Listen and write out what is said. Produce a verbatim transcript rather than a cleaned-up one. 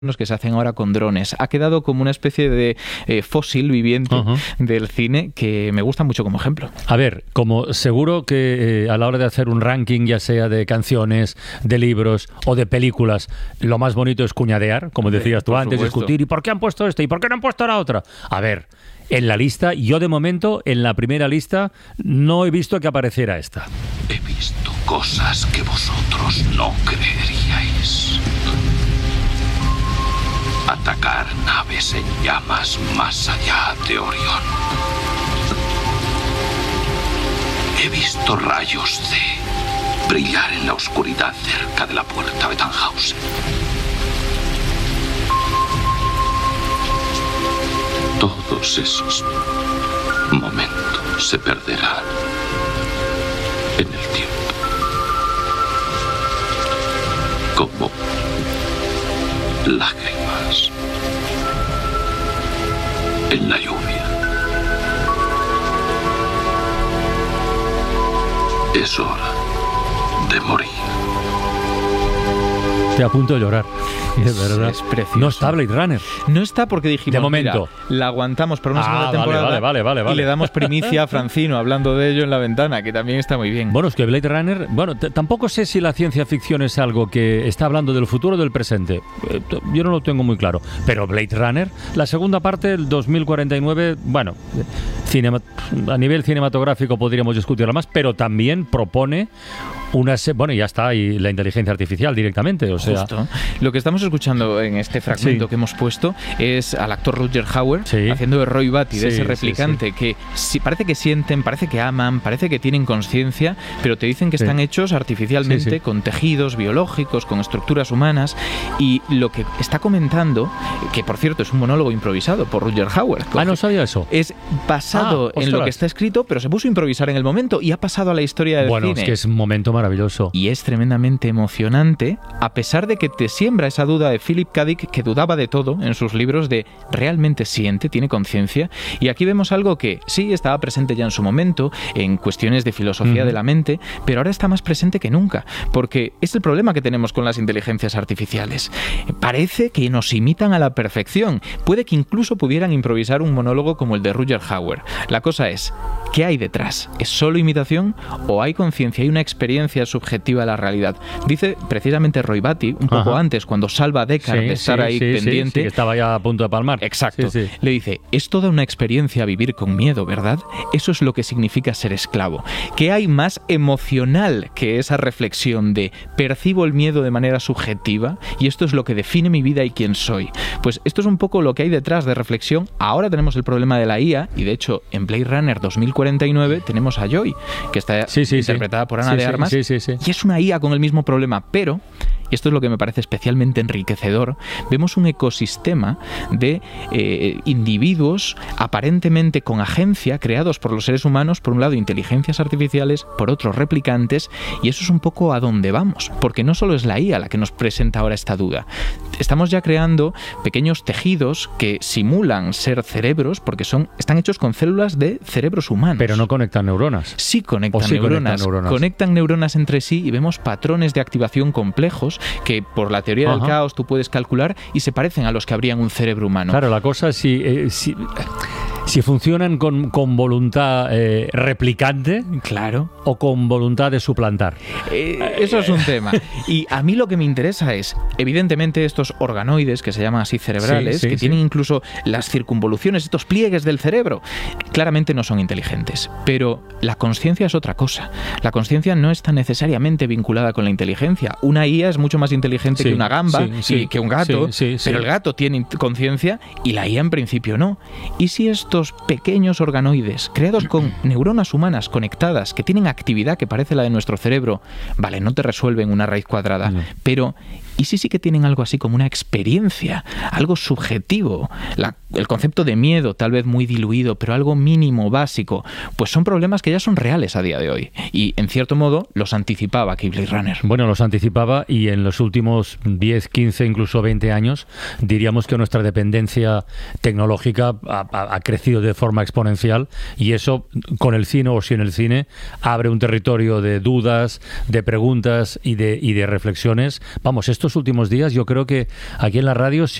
que se hacen ahora con drones. Ha quedado como una especie de eh, fósil viviente uh-huh. del cine que me gusta mucho como ejemplo. A ver, como seguro que eh, a la hora de hacer un ranking, ya sea de canciones, de libros o de películas, lo más bonito es cuñadear, como decías tú antes, supuesto. discutir, ¿y por qué han puesto esto? ¿Y por qué no han puesto la otra? A ver, en la lista, yo de momento, en la primera lista, no he visto que apareciera esta. He visto cosas que vosotros no creeríais. Atacar naves en llamas más allá de Orión. He visto rayos de brillar en la oscuridad cerca de la puerta de Tannhausen. Todos esos momentos se perderán en el tiempo. Como lágrimas en la lluvia. Es hora de morir. Estoy a punto de llorar. Es, de verdad. Es precioso. No está Blade Runner. No está porque dijimos, de momento, mira, la aguantamos para una ah, segunda vale, temporada vale, vale, vale, vale. y le damos primicia a Francino hablando de ello en La Ventana, que también está muy bien. Bueno, es que Blade Runner, bueno, t- tampoco sé si la ciencia ficción es algo que está hablando del futuro o del presente. Eh, t- yo no lo tengo muy claro. Pero Blade Runner, la segunda parte, el dos mil cuarenta y nueve, bueno, cinema, a nivel cinematográfico podríamos discutirlo más, pero también propone una se- bueno, ya está ahí la inteligencia artificial directamente, o sea... Justo. Lo que estamos escuchando en este fragmento sí. que hemos puesto es al actor Rutger Hauer sí. haciendo de Roy Batty, de sí, ese replicante sí, sí. que si, parece que sienten, parece que aman, parece que tienen conciencia, pero te dicen que sí. están hechos artificialmente sí, sí. con tejidos biológicos, con estructuras humanas, y lo que está comentando, que por cierto es un monólogo improvisado por Rutger Hauer. Ah, no sabía eso. Es basado ah, en lo que está escrito, pero se puso a improvisar en el momento y ha pasado a la historia del bueno, cine. Bueno, es que es un momento maravilloso. Y es tremendamente emocionante, a pesar de que te siembra esa duda de Philip K. Dick, que dudaba de todo en sus libros, de realmente siente, tiene conciencia. Y aquí vemos algo que sí estaba presente ya en su momento, en cuestiones de filosofía uh-huh. de la mente, pero ahora está más presente que nunca, porque es el problema que tenemos con las inteligencias artificiales. Parece que nos imitan a la perfección. Puede que incluso pudieran improvisar un monólogo como el de Rutger Hauer. La cosa es, ¿qué hay detrás? ¿Es solo imitación o hay conciencia, hay una experiencia subjetiva de la realidad? Dice precisamente Roy Batty, un poco Ajá. antes, cuando salva a Deckard sí, de estar sí, ahí sí, pendiente. Sí, sí, que estaba ya a punto de palmar. Exacto. Sí, sí. Le dice, es toda una experiencia vivir con miedo, ¿verdad? Eso es lo que significa ser esclavo. ¿Qué hay más emocional que esa reflexión de percibo el miedo de manera subjetiva y esto es lo que define mi vida y quién soy? Pues esto es un poco lo que hay detrás de reflexión. Ahora tenemos el problema de la I A y de hecho en Blade Runner dos mil cuarenta y nueve tenemos a Joy, que está sí, sí, interpretada sí. por Ana sí, de Armas sí, sí, sí, sí. y es una I A con el mismo problema, pero... y esto es lo que me parece especialmente enriquecedor, vemos un ecosistema de eh, individuos aparentemente con agencia, creados por los seres humanos, por un lado inteligencias artificiales, por otro replicantes, y eso es un poco a dónde vamos, porque no solo es la I A la que nos presenta ahora esta duda. Estamos ya creando pequeños tejidos que simulan ser cerebros, porque son están hechos con células de cerebros humanos. Pero no conectan neuronas. Sí conectan, sí neuronas, conectan neuronas. Conectan neuronas entre sí y vemos patrones de activación complejos que por la teoría Ajá. del caos tú puedes calcular y se parecen a los que habrían un cerebro humano. Claro, la cosa es si, eh, si, si funcionan con, con voluntad eh, replicante claro. o con voluntad de suplantar. Eh, eso es un tema. Y a mí lo que me interesa es, evidentemente, estos organoides, que se llaman así cerebrales, sí, sí, que sí. tienen incluso las circunvoluciones, estos pliegues del cerebro, claramente no son inteligentes. Pero la conciencia es otra cosa. La conciencia no está necesariamente vinculada con la inteligencia. Una I A es mucho más inteligente sí, que una gamba sí, sí, y que un gato, sí, sí, sí. pero el gato tiene conciencia y la I A en principio no. ¿Y si estos pequeños organoides creados con neuronas humanas conectadas que tienen actividad que parece la de nuestro cerebro, vale, no te resuelven una raíz cuadrada, no. pero ¿y si sí que tienen algo así como una experiencia, algo subjetivo? La, el concepto de miedo tal vez muy diluido, pero algo mínimo, básico, pues son problemas que ya son reales a día de hoy. Y en cierto modo los anticipaba aquí Blade Runner. Bueno, los anticipaba y en los últimos diez, quince, incluso veinte años diríamos que nuestra dependencia tecnológica ha, ha, ha crecido de forma exponencial y eso con el cine o sin el cine abre un territorio de dudas, de preguntas y de, y de reflexiones. Vamos, esto estos últimos días yo creo que aquí en la radio